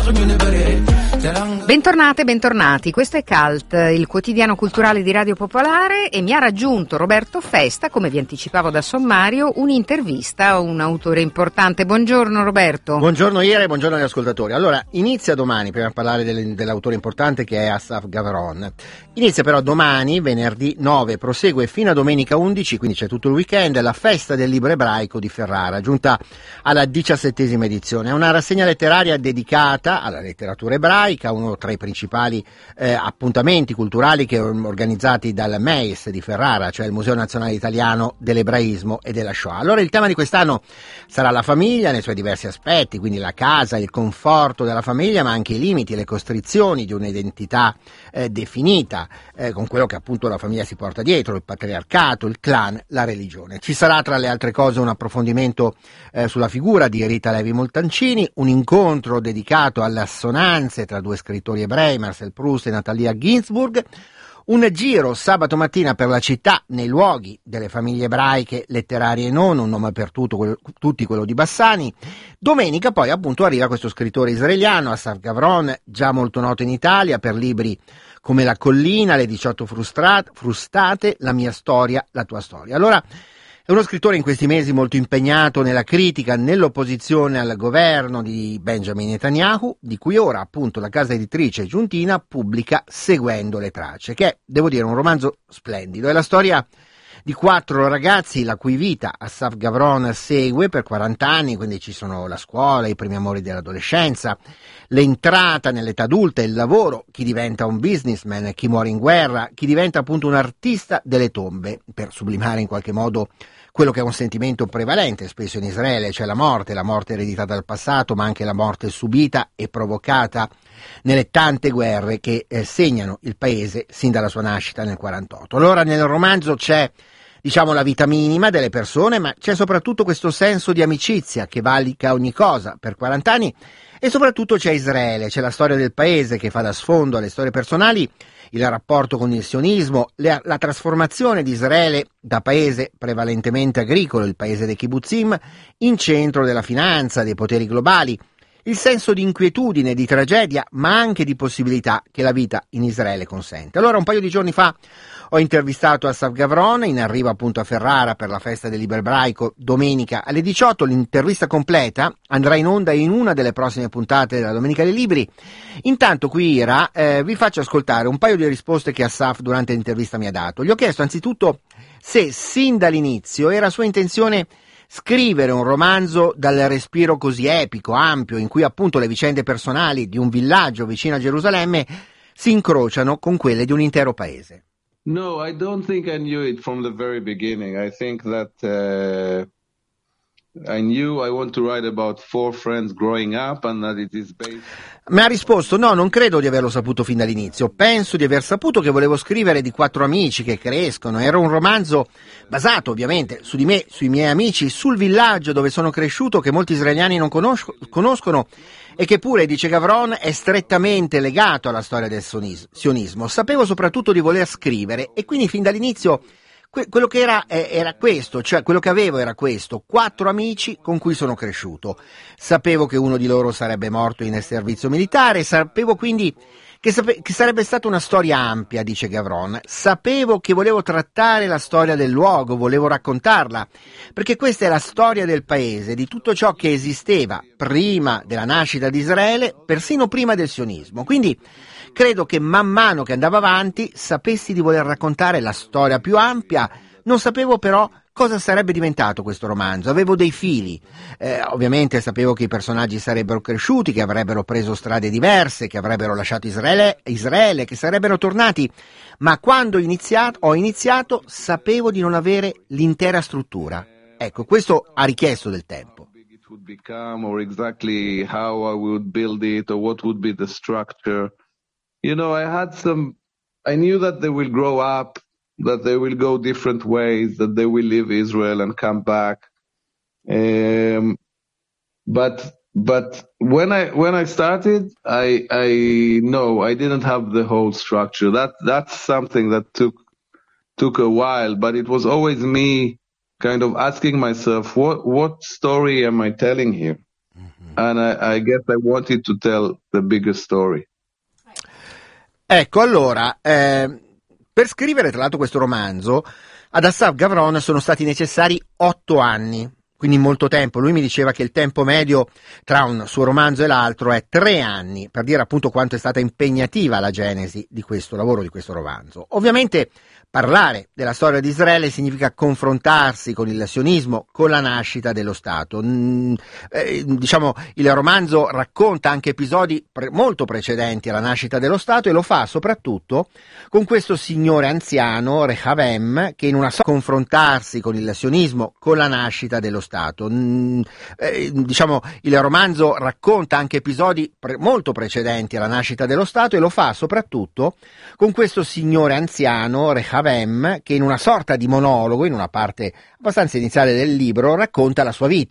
Bentornate, bentornati. Questo è Cult, il quotidiano culturale di Radio Popolare, e mi ha raggiunto Roberto Festa, come vi anticipavo da sommario, un'intervista a un autore importante. Buongiorno Roberto. Buongiorno Ire, buongiorno agli ascoltatori. Allora, inizia domani, prima di parlare dell'autore importante che è Asaf Gavron. Inizia però domani, venerdì 9, prosegue fino a domenica 11, quindi c'è tutto il weekend, la festa del libro ebraico di Ferrara, giunta alla 17ª edizione. È una rassegna letteraria dedicata alla letteratura ebraica, uno tra i principali appuntamenti culturali che organizzati dal MEIS di Ferrara, cioè il Museo Nazionale Italiano dell'Ebraismo e della Shoah. Allora il tema di quest'anno sarà la famiglia nei suoi diversi aspetti, quindi la casa, il conforto della famiglia, ma anche i limiti e le costrizioni di un'identità definita, con quello che appunto la famiglia si porta dietro, il patriarcato, il clan, la religione. Ci sarà tra le altre cose un approfondimento sulla figura di Rita Levi Montalcini, un incontro dedicato alle assonanze tra due scrittori ebrei, Marcel Proust e Natalia Ginzburg, un giro sabato mattina per la città nei luoghi delle famiglie ebraiche, letterarie e non, un nome per tutti, quello di Bassani. Domenica poi appunto arriva questo scrittore israeliano, Asaf Gavron, già molto noto in Italia per libri come La collina, Le 18 frustate, La mia storia, la tua storia. Allora, è uno scrittore in questi mesi molto impegnato nella critica, nell'opposizione al governo di Benjamin Netanyahu, di cui ora appunto la casa editrice Giuntina pubblica Seguendo le tracce, che è, devo dire, un romanzo splendido. È la storia di 4 ragazzi la cui vita Asaf Gavron segue per 40 anni, quindi ci sono la scuola, i primi amori dell'adolescenza, l'entrata nell'età adulta, il lavoro, chi diventa un businessman, chi muore in guerra, chi diventa appunto un artista delle tombe, per sublimare in qualche modo quello che è un sentimento prevalente spesso in Israele, cioè la morte ereditata dal passato, ma anche la morte subita e provocata nelle tante guerre che segnano il paese sin dalla sua nascita nel 48. Allora nel romanzo c'è, diciamo, la vita minima delle persone, ma c'è soprattutto questo senso di amicizia che valica ogni cosa per 40 anni, e soprattutto c'è Israele, c'è la storia del paese che fa da sfondo alle storie personali, il rapporto con il sionismo, la trasformazione di Israele da paese prevalentemente agricolo, il paese dei kibbutzim, in centro della finanza, dei poteri globali, il senso di inquietudine, di tragedia, ma anche di possibilità che la vita in Israele consente. Allora, un paio di giorni fa ho intervistato Asaf Gavron, in arrivo appunto a Ferrara per la festa del libro ebraico, domenica alle 18. L'intervista completa andrà in onda in una delle prossime puntate della Domenica dei Libri. Intanto qui Ira vi faccio ascoltare un paio di risposte che Asaf durante l'intervista mi ha dato. Gli ho chiesto anzitutto se sin dall'inizio era sua intenzione scrivere un romanzo dal respiro così epico, ampio, in cui appunto le vicende personali di un villaggio vicino a Gerusalemme si incrociano con quelle di un intero paese. No, I don't think I knew it from the very beginning. I think that I knew I want to write about 4 friends growing up and that it is based... Mi ha risposto: no, non credo di averlo saputo fin dall'inizio. Penso di aver saputo che volevo scrivere di 4 amici che crescono. Era un romanzo basato ovviamente su di me, sui miei amici, sul villaggio dove sono cresciuto, che molti israeliani non conoscono e che pure, dice Gavron, è strettamente legato alla storia del sionismo. Sapevo soprattutto di voler scrivere e quindi fin dall'inizio quello che era questo, cioè quello che avevo era questo: 4 amici con cui sono cresciuto. Sapevo che uno di loro sarebbe morto in servizio militare, sapevo quindi che sarebbe stata una storia ampia, dice Gavron. Sapevo che volevo trattare la storia del luogo, volevo raccontarla, perché questa è la storia del paese, di tutto ciò che esisteva prima della nascita di Israele, persino prima del sionismo. Quindi credo che man mano che andavo avanti sapessi di voler raccontare la storia più ampia. Non sapevo però cosa sarebbe diventato questo romanzo. Avevo dei fili, ovviamente sapevo che i personaggi sarebbero cresciuti, che avrebbero preso strade diverse, che avrebbero lasciato Israele, che sarebbero tornati, ma quando ho iniziato sapevo di non avere l'intera struttura. Ecco, questo ha richiesto del tempo. It would become, or exactly how I would build it, or what would be the structure. You know, I knew that they will grow up, that they will go different ways, that they will leave Israel and come back. But when I started, I know I didn't have the whole structure. That's something that took a while, but it was always me kind of asking myself, what story am I telling here? And I guess I wanted to tell the bigger story. Ecco, allora, per scrivere tra l'altro questo romanzo, ad Asaf Gavron sono stati necessari 8 anni, quindi molto tempo. Lui mi diceva che il tempo medio tra un suo romanzo e l'altro è 3 anni, per dire appunto quanto è stata impegnativa la genesi di questo lavoro, di questo romanzo. Ovviamente parlare della storia di Israele significa confrontarsi con il sionismo, con la nascita dello Stato. Diciamo, il romanzo racconta anche episodi molto precedenti alla nascita dello Stato e lo fa soprattutto con questo signore anziano, Rehavem, che in una confrontarsi con il sionismo, con la nascita dello Stato. Diciamo, il romanzo racconta anche episodi molto precedenti alla nascita dello Stato e lo fa soprattutto con questo signore anziano, Rehavem, che in una sorta di monologo, in una parte abbastanza iniziale del libro, racconta la sua vita.